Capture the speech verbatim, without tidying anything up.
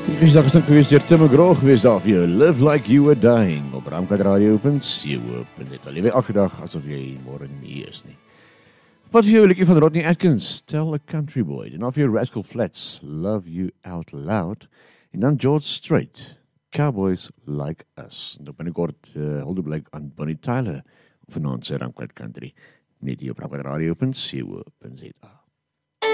Die geslag is dan geweest deur Tim McGraw geweest daar vir jou, Live Like You Were Dying, op ramkat radio punt co punt za. Lewe elke dag asof jy môre nie is nie. Wat vir jou 'n liedjie van Rodney Atkins, Tell a Country Boy, en dan vir jou Rascal Flatts, Love You Out Loud, en dan George Strait, Cowboys Like Us. En dan binnenkort uh, hulde blyk aan Bonnie Tyler, vanaand sy ramkat country, net hier op ramkat radio punt co punt za.